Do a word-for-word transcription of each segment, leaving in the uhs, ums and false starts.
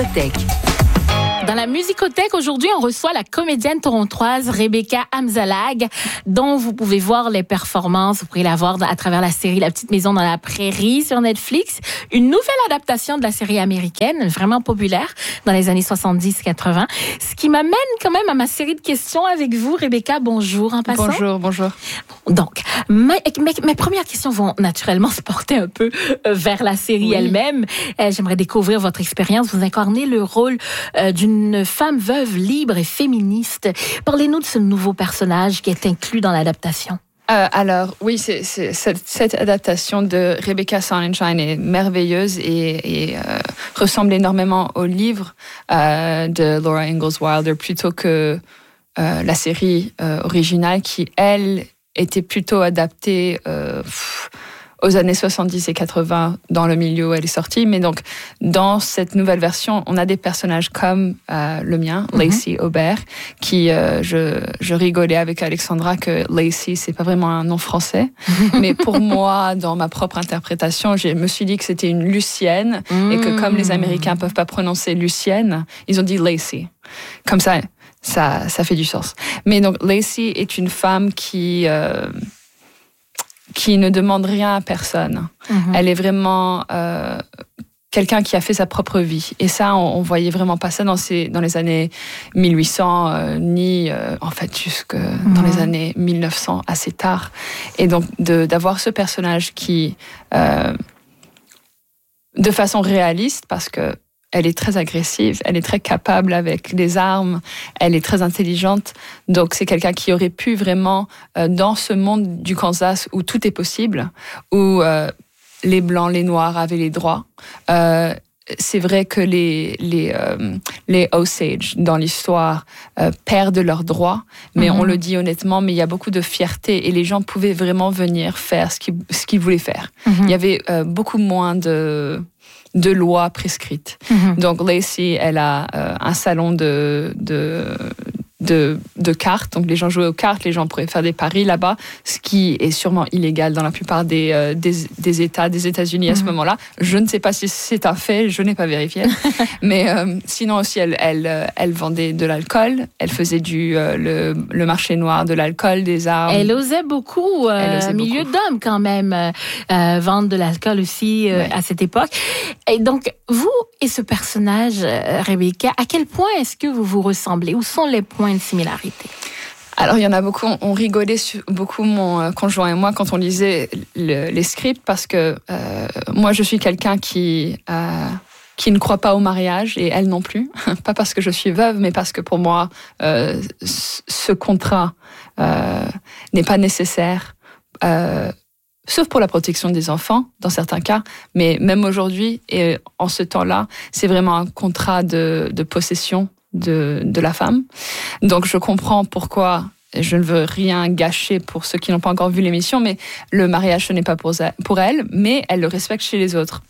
musicothèque. Dans la musicothèque, aujourd'hui, on reçoit la comédienne torontoise Rebecca Amzalag, dont vous pouvez voir les performances. Vous pourrez la voir à travers la série La Petite Maison dans la Prairie sur Netflix. Une nouvelle adaptation de la série américaine, vraiment populaire dans les années soixante-dix quatre-vingts. Ce qui m'amène quand même à ma série de questions avec vous. Rebecca, bonjour en passant. Bonjour, bonjour. Donc, mes, mes, mes premières questions vont naturellement se porter un peu vers la série oui. elle-même. Euh, j'aimerais découvrir votre expérience. Vous incarnez le rôle euh, d'une une femme veuve, libre et féministe. Parlez-nous de ce nouveau personnage qui est inclus dans l'adaptation. Euh, alors, oui, c'est, c'est, cette, cette adaptation de Rebecca Sonnenschein est merveilleuse et, et euh, ressemble énormément au livre euh, de Laura Ingalls Wilder plutôt que euh, la série euh, originale qui, elle, était plutôt adaptée euh, pff, aux années soixante-dix et quatre-vingts dans le milieu où elle est sortie. Mais donc, dans cette nouvelle version, on a des personnages comme euh, le mien, mm-hmm. Lacey Aubert, qui, euh, je, je rigolais avec Alexandra que Lacey, c'est pas vraiment un nom français. Mais pour moi, dans ma propre interprétation, je me suis dit que c'était une Lucienne mm. et que comme les Américains peuvent pas prononcer Lucienne, ils ont dit Lacey. Comme ça, ça, ça fait du sens. Mais donc, Lacey est une femme qui... Euh, qui ne demande rien à personne. Mm-hmm. Elle est vraiment euh, quelqu'un qui a fait sa propre vie. Et ça, on, on voyait vraiment pas ça dans, ces, dans les années mille huit cents, euh, ni euh, en fait jusque mm-hmm. dans les années mille neuf cents, assez tard. Et donc, de, d'avoir ce personnage qui, euh, de façon réaliste, parce que elle est très agressive, elle est très capable avec les armes, elle est très intelligente. Donc, c'est quelqu'un qui aurait pu vraiment, euh, dans ce monde du Kansas où tout est possible, où euh, les Blancs, les Noirs avaient les droits. Euh, c'est vrai que les, les, euh, les Osage, dans l'histoire, euh, perdent leurs droits, mais mm-hmm. on le dit honnêtement, mais il y a beaucoup de fierté et les gens pouvaient vraiment venir faire ce qu'ils, ce qu'ils voulaient faire. Mm-hmm. Il y avait euh, beaucoup moins de... de lois prescrites. Mm-hmm. Donc, Lacey, elle a euh, un salon de, de, de, de cartes. Donc, les gens jouaient aux cartes, les gens pourraient faire des paris là-bas, ce qui est sûrement illégal dans la plupart des, euh, des, des États, des États-Unis mm-hmm. à ce moment-là. Je ne sais pas si c'est un fait, je n'ai pas vérifié. Mais euh, sinon aussi, elle, elle, elle vendait de l'alcool, elle faisait du, euh, le, le marché noir de l'alcool, des armes. Elle osait beaucoup, euh, elle osait milieu beaucoup. D'hommes quand même, euh, vendre de l'alcool aussi euh, ouais. à cette époque. Et donc, vous et ce personnage, euh, Rebecca, à quel point est-ce que vous vous ressemblez? Où sont les points de similarité? Alors, il y en a beaucoup. On rigolait beaucoup, mon conjoint et moi, quand on lisait le, les scripts, parce que euh, moi, je suis quelqu'un qui... Euh, qui ne croit pas au mariage, et elle non plus. Pas parce que je suis veuve, mais parce que pour moi, euh, ce contrat euh, n'est pas nécessaire. Euh, Sauf pour la protection des enfants, dans certains cas. Mais même aujourd'hui, et en ce temps-là, c'est vraiment un contrat de, de possession de, de la femme. Donc, je comprends pourquoi, je ne veux rien gâcher pour ceux qui n'ont pas encore vu l'émission, mais le mariage, ce n'est pas pour, pour elle, mais elle le respecte chez les autres.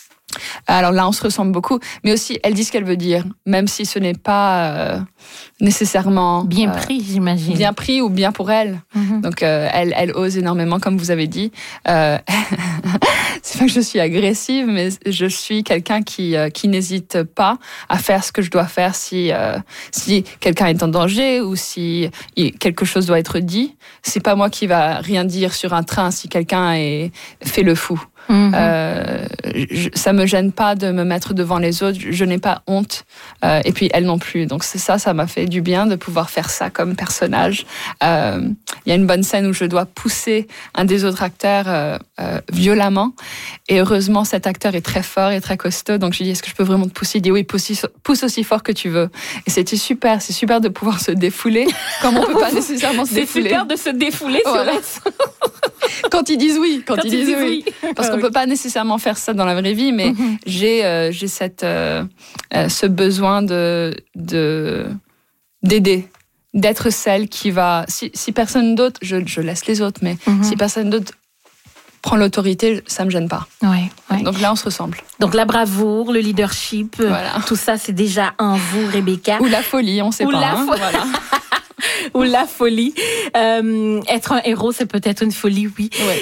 Alors là, on se ressemble beaucoup, mais aussi, elle dit ce qu'elle veut dire, même si ce n'est pas euh, nécessairement... Bien euh, pris, j'imagine. Bien pris ou bien pour elle. Mm-hmm. Donc, euh, elle, elle ose énormément, comme vous avez dit. Euh, c'est pas que je suis agressive, mais je suis quelqu'un qui, euh, qui n'hésite pas à faire ce que je dois faire si, euh, si quelqu'un est en danger ou si quelque chose doit être dit. C'est pas moi qui va rien dire sur un train si quelqu'un est, fait le fou. Mmh. Euh, je, ça me gêne pas de me mettre devant les autres, je, je n'ai pas honte euh, et puis elle non plus, donc c'est ça, ça m'a fait du bien de pouvoir faire ça comme personnage. Euh, il y a une bonne scène où je dois pousser un des autres acteurs euh, euh, violemment et heureusement cet acteur est très fort et très costaud, donc je lui dis est-ce que je peux vraiment te pousser? Il dit oui, pousse, pousse aussi fort que tu veux, et c'était super, c'est super de pouvoir se défouler comme on peut pas nécessairement se défouler. C'est super de se défouler voilà. sur quand ils disent oui, quand, quand ils, ils disent, disent oui, oui. Parce qu'on peut pas nécessairement faire ça dans la vraie vie, mais mm-hmm. j'ai euh, j'ai cette euh, euh, ce besoin de de d'aider, d'être celle qui va. Si, si personne d'autre, je je laisse les autres, mais mm-hmm. si personne d'autre prend l'autorité, ça me gêne pas. Ouais, ouais. Donc là, on se ressemble. Donc la bravoure, le leadership, voilà. Tout ça, c'est déjà en vous, Rebecca. Ou la folie, on sait Ou pas. La hein, fo- voilà. Ou la folie. Euh, être un héros, c'est peut-être une folie, oui. Ouais. Euh, ben,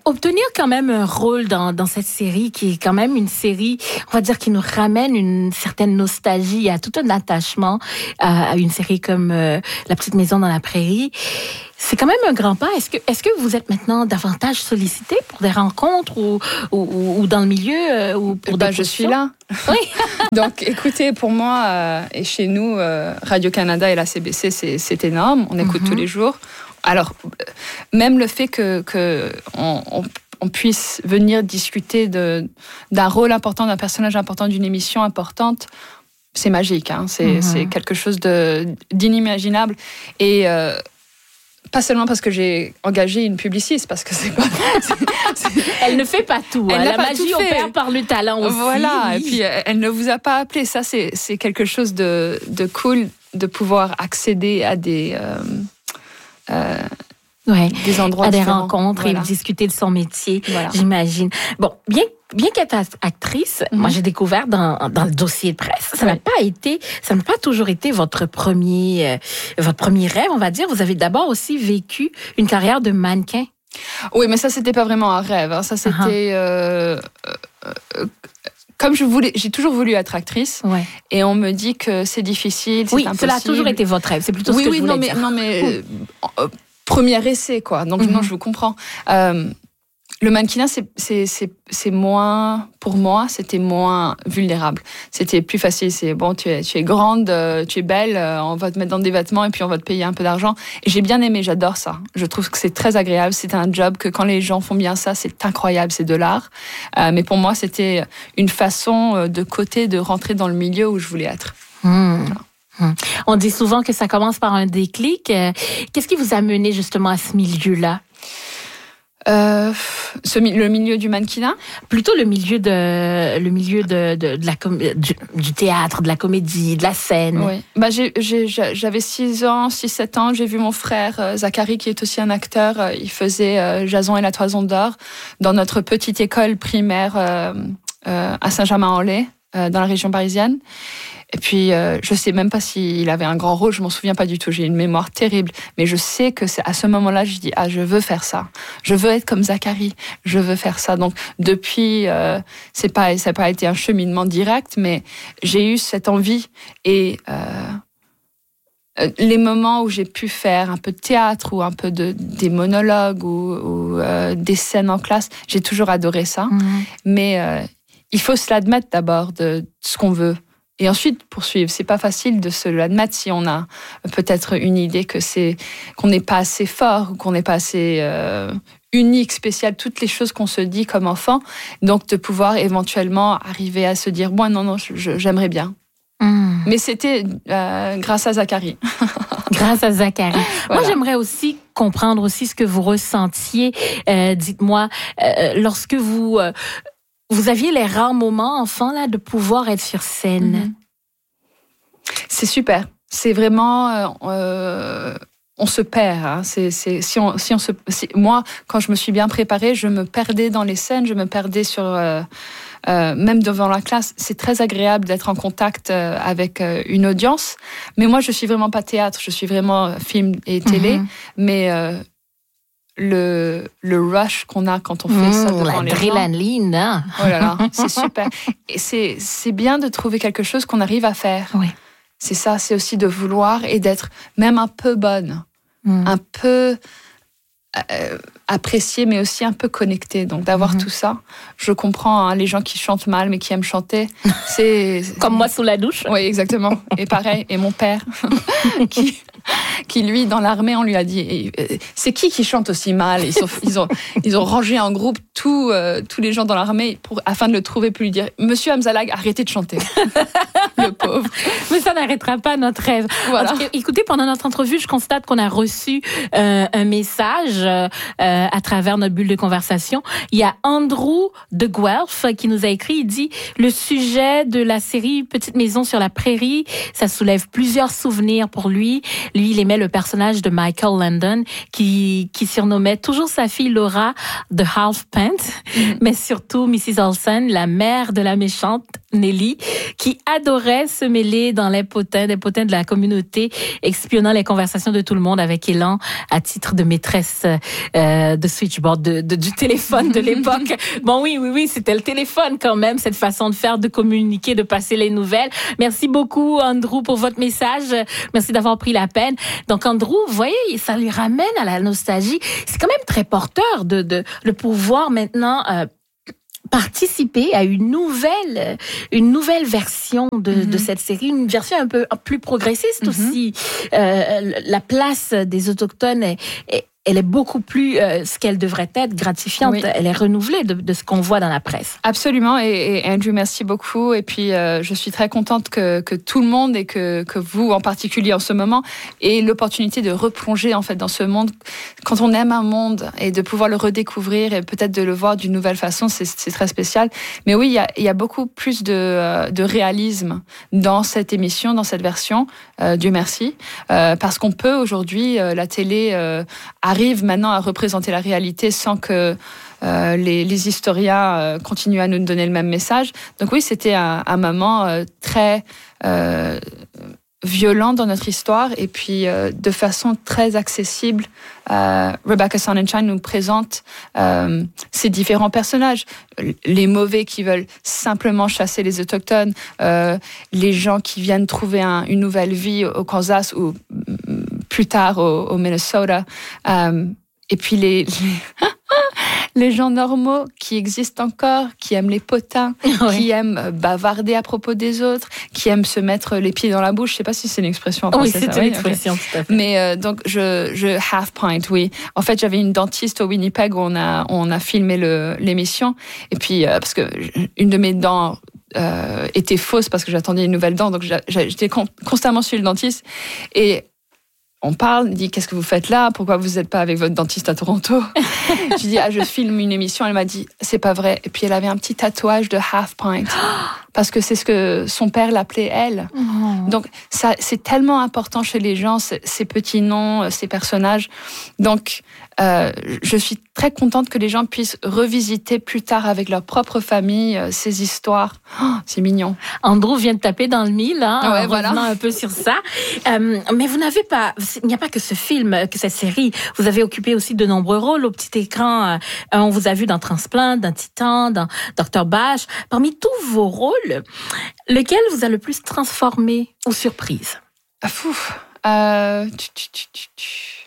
obtenir quand même un rôle dans, dans cette série qui est quand même une série, on va dire, qui nous ramène une certaine nostalgie, à tout un attachement à, à une série comme euh, La Petite Maison dans la Prairie. C'est quand même un grand pas. Est-ce que, est-ce que vous êtes maintenant davantage sollicité pour des rencontres ou, ou, ou dans le milieu euh, ou pour ben, des je suis là. Oui. Donc, écoutez, pour moi euh, et chez nous, euh, Radio-Canada et la C B C, c'est, c'est énorme. On écoute mm-hmm. tous les jours. Alors, même le fait que, que on, on, on puisse venir discuter de, d'un rôle important, d'un personnage important, d'une émission importante, c'est magique. Hein. C'est, mm-hmm. c'est quelque chose de, d'inimaginable. Et euh, pas seulement parce que j'ai engagé une publiciste, parce que c'est pas... C'est, c'est... Elle ne fait pas tout. Elle hein. La pas magie opère par le talent aussi. Voilà, oui. Et puis elle ne vous a pas appelé. Ça, c'est, c'est quelque chose de, de cool, de pouvoir accéder à des... Euh, euh, ouais. des endroits à des différents. rencontres voilà. Et discuter de son métier, voilà. J'imagine. Bon, bien bien qu'être actrice, mm-hmm. moi j'ai découvert dans dans le dossier de presse, ça ouais. n'a pas été, ça n'a pas toujours été votre premier euh, votre premier rêve, on va dire. Vous avez d'abord aussi vécu une carrière de mannequin. Oui, mais ça c'était pas vraiment un rêve. Hein. Ça c'était uh-huh. euh, euh, comme je voulais, j'ai toujours voulu être actrice, ouais. et on me dit que c'est difficile, c'est oui, impossible. Cela a toujours été votre rêve. C'est plutôt oui, ce que oui, je voulais non, dire. Mais, non, mais euh, premier essai, quoi. Donc mm-hmm. non, je vous comprends. Euh, le mannequinat, c'est, c'est, c'est, c'est moins, pour moi, c'était moins vulnérable. C'était plus facile. C'est bon, tu es, tu es grande, tu es belle, on va te mettre dans des vêtements et puis on va te payer un peu d'argent. Et j'ai bien aimé, j'adore ça. Je trouve que c'est très agréable. C'est un job que quand les gens font bien ça, c'est incroyable, c'est de l'art. Euh, mais pour moi, c'était une façon de côté de rentrer dans le milieu où je voulais être. Mmh. Voilà. On dit souvent que ça commence par un déclic. Qu'est-ce qui vous a mené justement à ce milieu-là? Euh, ce, le milieu du mannequinat? Plutôt le milieu de le milieu de, de, de la com- du, du théâtre, de la comédie, de la scène. Oui. Bah j'ai, j'ai, j'avais six ans, six sept ans. J'ai vu mon frère euh, Zachary, qui est aussi un acteur. Euh, il faisait euh, Jason et la Toison d'Or dans notre petite école primaire euh, euh, à Saint-Germain-en-Laye, euh, dans la région parisienne. Et puis, euh, je sais même pas s'il avait un grand rôle, je m'en souviens pas du tout, j'ai une mémoire terrible. Mais je sais que c'est à ce moment-là, je dis, ah, je veux faire ça. Je veux être comme Zachary, je veux faire ça. Donc, depuis, euh, c'est pas, ça n'a pas été un cheminement direct, mais j'ai eu cette envie. Et euh, les moments où j'ai pu faire un peu de théâtre ou un peu de, des monologues ou, ou euh, des scènes en classe, j'ai toujours adoré ça. Mmh. Mais euh, il faut se l'admettre d'abord de, de ce qu'on veut. Et ensuite poursuivre. C'est pas facile de se l'admettre si on a peut-être une idée que c'est qu'on n'est pas assez fort ou qu'on n'est pas assez euh, unique, spécial, toutes les choses qu'on se dit comme enfant. Donc de pouvoir éventuellement arriver à se dire moi non non je, j'aimerais bien. Mmh. Mais c'était euh, grâce à Zachary. Grâce à Zachary. Voilà. Moi j'aimerais aussi comprendre aussi ce que vous ressentiez. Euh, dites-moi euh, lorsque vous euh, Vous aviez les rares moments, enfant, là, de pouvoir être sur scène. Mm-hmm. C'est super. C'est vraiment... Euh, on se perd. Hein. C'est, c'est, si on, si on se, si, moi, quand je me suis bien préparée, je me perdais dans les scènes, je me perdais sur... Euh, euh, même devant la classe. C'est très agréable d'être en contact euh, avec euh, une audience. Mais moi, je suis vraiment pas théâtre. Je suis vraiment film et télé. Mm-hmm. Mais... Euh, Le, le rush qu'on a quand on fait mmh, ça devant les gens. L'adrénaline. Hein. Oh là là, c'est super. Et c'est, c'est bien de trouver quelque chose qu'on arrive à faire. Oui. C'est ça, c'est aussi de vouloir et d'être même un peu bonne, mmh. un peu euh, appréciée, mais aussi un peu connectée. Donc d'avoir mmh. tout ça, je comprends hein, les gens qui chantent mal, mais qui aiment chanter. C'est comme moi sous la douche. Oui, exactement. Et pareil, et mon père, qui... qui lui, dans l'armée, on lui a dit c'est qui qui chante aussi mal? Ils, sont, ils, ont, ils ont rangé en groupe tous, euh, tous les gens dans l'armée pour, afin de le trouver, pour lui dire monsieur Amzalag, arrêtez de chanter. Le pauvre. Mais ça n'arrêtera pas notre rêve. Voilà. Cas, écoutez, pendant notre entrevue, je constate qu'on a reçu euh, un message euh, à travers notre bulle de conversation. Il y a Andrew de Guelph qui nous a écrit, il dit le sujet de la série Petite Maison sur la Prairie, ça soulève plusieurs souvenirs pour lui. Lui, il est j'aimais le personnage de Michael Landon qui, qui surnommait toujours sa fille Laura de Half Pint, mm-hmm. mais surtout missus Olsen, la mère de la méchante Nelly, qui adorait se mêler dans les potins, des potins de la communauté, espionnant les conversations de tout le monde avec élan à titre de maîtresse euh, de switchboard, de, de, du téléphone de l'époque. Bon, oui, oui, oui, c'était le téléphone quand même, cette façon de faire, de communiquer, de passer les nouvelles. Merci beaucoup, Andrew, pour votre message. Merci d'avoir pris la peine. Donc, Andrew, vous voyez, ça lui ramène à la nostalgie. C'est quand même très porteur de, de le pouvoir maintenant euh, participer à une nouvelle, une nouvelle version de, mm-hmm. de cette série, une version un peu plus progressiste mm-hmm. aussi. Euh, la place des autochtones est, est elle est beaucoup plus euh, ce qu'elle devrait être, gratifiante. Oui. Elle est renouvelée de, de ce qu'on voit dans la presse. Absolument. Et, et Andrew, merci beaucoup. Et puis, euh, je suis très contente que, que tout le monde et que, que vous, en particulier en ce moment, aient l'opportunité de replonger en fait dans ce monde. Quand on aime un monde et de pouvoir le redécouvrir et peut-être de le voir d'une nouvelle façon, c'est, c'est très spécial. Mais oui, il y a, il y a beaucoup plus de, de réalisme dans cette émission, dans cette version. Euh, Dieu merci. Euh, parce qu'on peut aujourd'hui, euh, la télé euh, arrive maintenant à représenter la réalité sans que euh, les, les historiens euh, continuent à nous donner le même message. Donc oui, c'était un, un moment euh, très euh, violent dans notre histoire et puis euh, de façon très accessible. Euh, Rebecca Sonnenschein nous présente euh, ces différents personnages, les mauvais qui veulent simplement chasser les autochtones, euh, les gens qui viennent trouver un, une nouvelle vie au Kansas ou plus tard au, au Minnesota, euh, et puis les, les, les gens normaux qui existent encore, qui aiment les potins, ouais. qui aiment bavarder à propos des autres, qui aiment se mettre les pieds dans la bouche. Je ne sais pas si c'est une expression en français. Oui, c'est ça, une oui, expression, okay. tout à fait. Mais euh, donc, je, je half pint, oui. En fait, j'avais une dentiste au Winnipeg où on a, on a filmé le, l'émission. Et puis, euh, parce que une de mes dents euh, était fausse parce que j'attendais une nouvelle dent, donc j'étais con, constamment sur le dentiste. Et on parle, il dit, qu'est-ce que vous faites là? Pourquoi vous n'êtes pas avec votre dentiste à Toronto? Je dis, ah, je filme une émission. Elle m'a dit, c'est pas vrai. Et puis, elle avait un petit tatouage de half pint. Parce que c'est ce que son père l'appelait elle. Oh. Donc, ça, c'est tellement important chez les gens, ces petits noms, ces personnages. Donc, euh, je suis très contente que les gens puissent revisiter plus tard avec leur propre famille euh, ces histoires. Oh, c'est mignon. Andrew vient de taper dans le mille, hein, ouais, en voilà. revenant un peu sur ça. Euh, mais vous n'avez pas, il n'y a pas que ce film, que cette série. Vous avez occupé aussi de nombreux rôles au petit écran. Euh, on vous a vu dans Transplant, dans Titan, dans docteur Bash. Parmi tous vos rôles, lequel vous a le plus transformé ou surprise? Ah, fou. Euh... Tu, tu, tu, tu.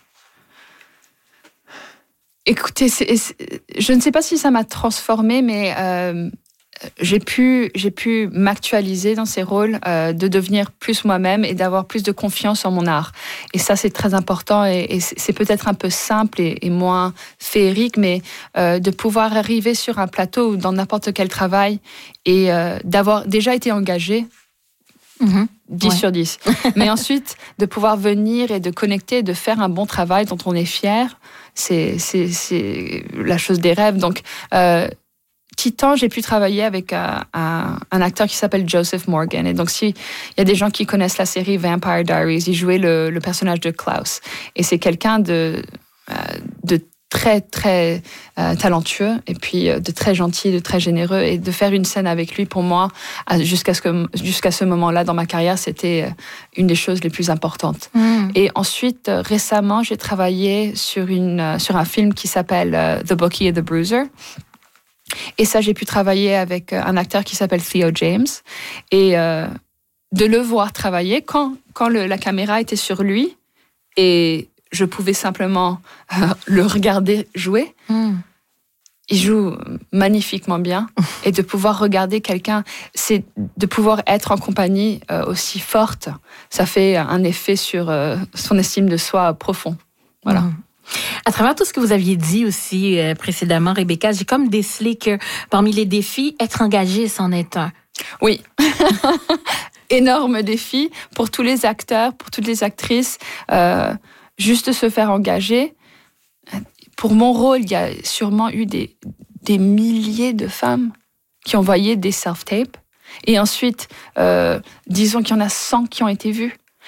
Écoutez, c'est, c'est, je ne sais pas si ça m'a transformée, mais euh, j'ai pu, j'ai pu m'actualiser dans ces rôles, euh, de devenir plus moi-même et d'avoir plus de confiance en mon art. Et ça, c'est très important et, et c'est, c'est peut-être un peu simple et, et moins féerique, mais euh, de pouvoir arriver sur un plateau ou dans n'importe quel travail et euh, d'avoir déjà été engagée. Mmh. dix ouais. sur dix. Mais ensuite, de pouvoir venir et de connecter, de faire un bon travail dont on est fier, c'est, c'est, c'est la chose des rêves. Donc, euh, Titan, j'ai pu travailler avec un, un, un acteur qui s'appelle Joseph Morgan. Et donc, s'il y a des gens qui connaissent la série Vampire Diaries, il jouait le, le personnage de Klaus. Et c'est quelqu'un de, euh, de très, très euh, talentueux et puis euh, de très gentil, de très généreux. Et de faire une scène avec lui, pour moi, jusqu'à ce, que, jusqu'à ce moment-là dans ma carrière, c'était une des choses les plus importantes. Mm. Et ensuite, euh, récemment, j'ai travaillé sur, une, euh, sur un film qui s'appelle euh, The Bookie and the Bruiser. Et ça, j'ai pu travailler avec un acteur qui s'appelle Theo James. Et euh, de le voir travailler quand, quand le, la caméra était sur lui et je pouvais simplement euh, le regarder jouer. Mm. Il joue magnifiquement bien. Et de pouvoir regarder quelqu'un, c'est de pouvoir être en compagnie euh, aussi forte. Ça fait un effet sur euh, son estime de soi profond. Voilà. Mm. À travers tout ce que vous aviez dit aussi euh, précédemment, Rebecca, j'ai comme décelé que parmi les défis, être engagé, c'en est un. Oui. Énorme défi pour tous les acteurs, pour toutes les actrices. Euh, juste se faire engager. Pour mon rôle, il y a sûrement eu des, des milliers de femmes qui ont envoyé des self-tapes. Et ensuite, euh, disons qu'il y en a cent qui ont été vues.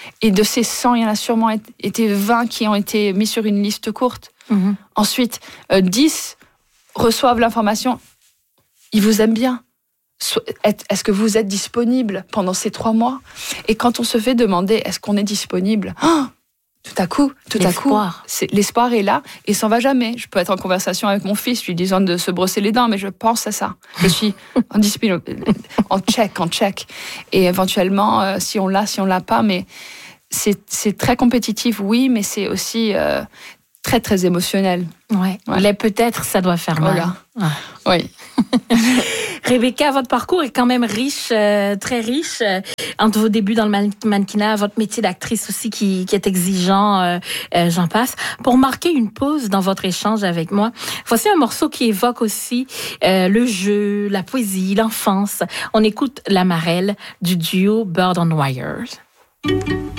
Et de ces cent, il y en a sûrement été vingt qui ont été mis sur une liste courte. Mm-hmm. Ensuite, euh, dix reçoivent l'information. Ils vous aiment bien. Est-ce que vous êtes disponible pendant ces trois mois? Et quand on se fait demander est-ce qu'on est disponible, oh, tout à coup, tout l'espoir. à coup, c'est, l'espoir est là et s'en va jamais. Je peux être en conversation avec mon fils, lui disant de se brosser les dents, mais je pense à ça. Je suis en discipline, en check, en check. Et éventuellement, euh, si on l'a, si on l'a pas, mais c'est, c'est très compétitif, oui, mais c'est aussi euh, très, très émotionnel. Ouais. ouais. Les peut-être, ça doit faire mal. Voilà. Ouais. Oui. Rebecca, votre parcours est quand même riche, euh, très riche. Euh, entre vos débuts dans le mannequinat, votre métier d'actrice aussi qui, qui est exigeant, euh, euh, j'en passe. Pour marquer une pause dans votre échange avec moi, voici un morceau qui évoque aussi euh, le jeu, la poésie, l'enfance. On écoute La Marelle du duo Bird on Wires.